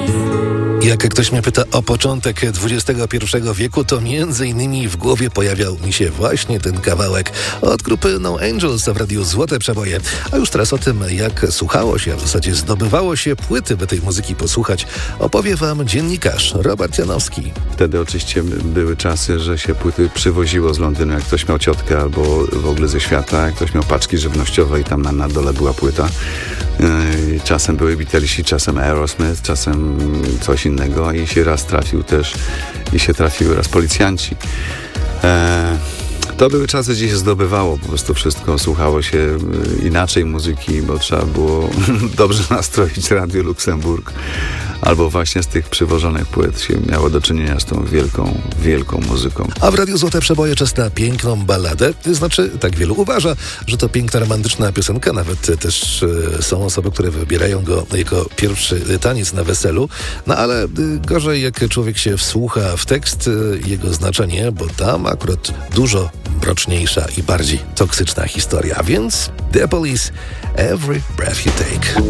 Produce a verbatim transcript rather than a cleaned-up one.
Jak ktoś mnie pyta o początek dwudziestego pierwszego wieku, to między innymi w głowie pojawiał mi się właśnie ten kawałek od grupy No Angels w radiu Złote Przeboje. A już teraz o tym, jak słuchało się, a w zasadzie zdobywało się płyty, by tej muzyki posłuchać, opowie wam dziennikarz Robert Janowski. Wtedy oczywiście były czasy, że się płyty przywoziło z Londynu, jak ktoś miał ciotkę albo w ogóle ze świata, jak ktoś miał paczki żywnościowe i tam na, na dole była płyta. Yy, czasem były Beatlesi, czasem Aerosmith, czasem coś innego i się raz trafił też i się trafiły raz policjanci. E, to były czasy, gdzie się zdobywało po prostu wszystko, słuchało się inaczej muzyki, bo trzeba było dobrze nastroić Radio Luksemburg, albo właśnie z tych przywożonych płyt się miało do czynienia z tą wielką, wielką muzyką. A w Radiu Złote Przeboje czas na piękną balladę. Znaczy, tak wielu uważa, że to piękna, romantyczna piosenka. Nawet też e, są osoby, które wybierają go jako pierwszy taniec na weselu. No ale e, gorzej, jak człowiek się wsłucha w tekst, e, jego znaczenie, bo tam akurat dużo mroczniejsza i bardziej toksyczna historia. Więc The Police, Every Breath You Take.